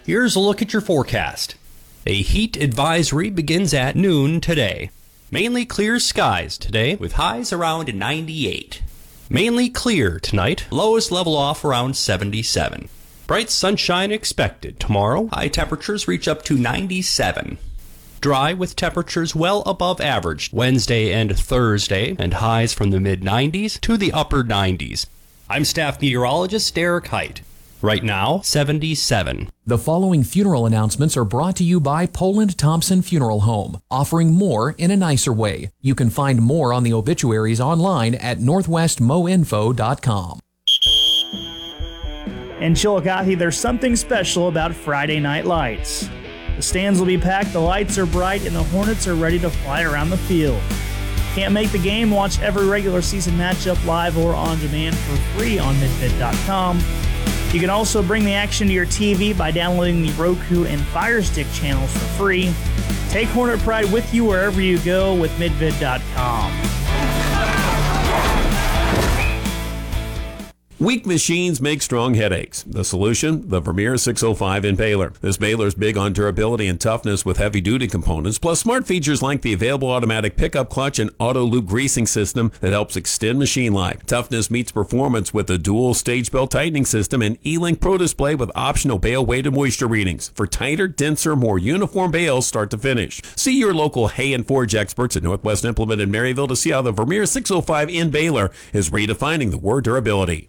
Here's a look at your forecast. A heat advisory begins at noon today. Mainly clear skies today with highs around 98. Mainly clear tonight, lows level off around 77. Bright sunshine expected tomorrow, high temperatures reach up to 97. Dry with temperatures well above average Wednesday and Thursday, and highs from the mid-90s to the upper 90s. I'm staff meteorologist Derek Height. Right now, 77. The following funeral announcements are brought to you by Poland Thompson Funeral Home, offering more in a nicer way. You can find more on the obituaries online at northwestmoinfo.com. In Chillicothe, there's something special about Friday Night Lights. The stands will be packed, the lights are bright, and the Hornets are ready to fly around the field. Can't make the game? Watch every regular season matchup live or on demand for free on midfit.com. You can also bring the action to your TV by downloading the Roku and Fire Stick channels for free. Take Hornet Pride with you wherever you go with midfit.com. Weak machines make strong headaches. The solution? The Vermeer 605 in Baylor. This Baylor is big on durability and toughness with heavy-duty components, plus smart features like the available automatic pickup clutch and auto-loop greasing system that helps extend machine life. Toughness meets performance with a dual stage belt tightening system and E-Link Pro display with optional bale weight and moisture readings for tighter, denser, more uniform bales start to finish. See your local Hay and Forge experts at Northwest Implement in Maryville to see how the Vermeer 605 in Baylor is redefining the word durability.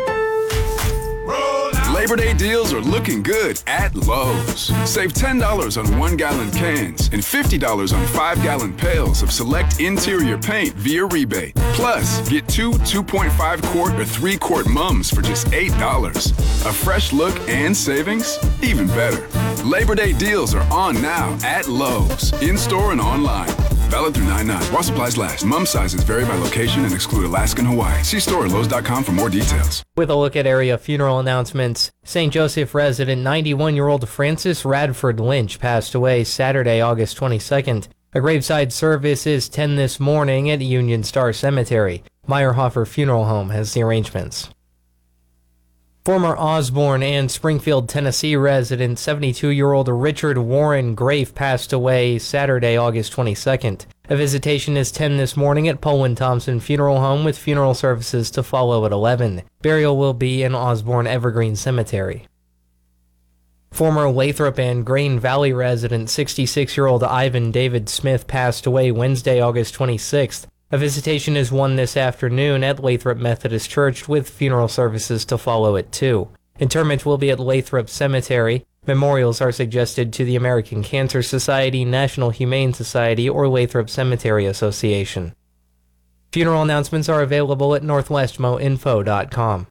Labor Day deals are looking good at Lowe's. Save $10 on 1-gallon cans and $50 on 5-gallon pails of select interior paint via rebate. Plus, get 2 2.5-quart or 3-quart mums for just $8. A fresh look and savings? Even better. Labor Day deals are on now at Lowe's, in-store and online. Valid through 9/9. While supplies last. Mum sizes vary by location and exclude Alaska and Hawaii. See store at Lowe's.com for more details. With a look at area funeral announcements, St. Joseph resident 91-year-old Francis Radford Lynch passed away Saturday, August 22nd. A graveside service is 10 this morning at Union Star Cemetery. Meyerhofer Funeral Home has the arrangements. Former Osborne and Springfield, Tennessee resident 72-year-old Richard Warren Grafe passed away Saturday, August 22nd. A visitation is 10 this morning at Poland Thompson Funeral Home with funeral services to follow at 11. Burial will be in Osborne Evergreen Cemetery. Former Lathrop and Grain Valley resident 66-year-old Ivan David Smith passed away Wednesday, August 26th. A visitation is 1 this afternoon at Lathrop Methodist Church with funeral services to follow at 2. Interment will be at Lathrop Cemetery. Memorials are suggested to the American Cancer Society, National Humane Society, or Lathrop Cemetery Association. Funeral announcements are available at northwestmoinfo.com.